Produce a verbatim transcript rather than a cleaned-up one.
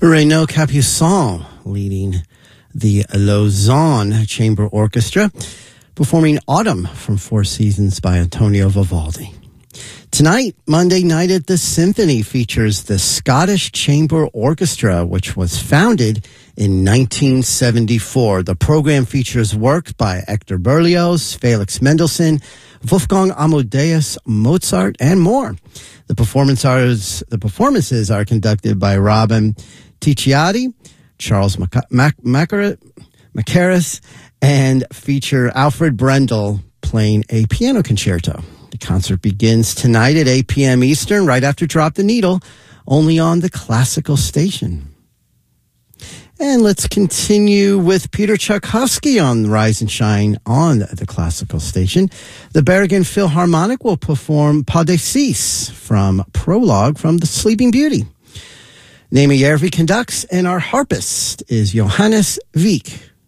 Renaud Capuçon leading the Lausanne Chamber Orchestra, performing Autumn from Four Seasons by Antonio Vivaldi. Tonight, Monday night at the Symphony, features the Scottish Chamber Orchestra, which was founded in nineteen seventy-four. The program features work by Hector Berlioz, Felix Mendelssohn, Wolfgang Amadeus Mozart, and more. The performance are, the performances are conducted by Robin Ticciati, Charles Mackerras, and feature Alfred Brendel playing a piano concerto. The concert begins tonight at eight p.m. Eastern, right after Drop the Needle, only on the Classical Station. And let's continue with Peter Tchaikovsky on Rise and Shine on the Classical Station. The Bergen Philharmonic will perform Pas de Six from Prologue from The Sleeping Beauty. Naima Järvi conducts, and our harpist is Johannes Wieck.